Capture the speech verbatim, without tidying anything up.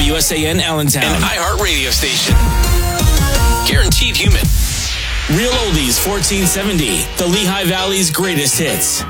W S A N Allentown. An iHeart radio station. Guaranteed human. Real Oldies fourteen seventy, the Lehigh Valley's greatest hits.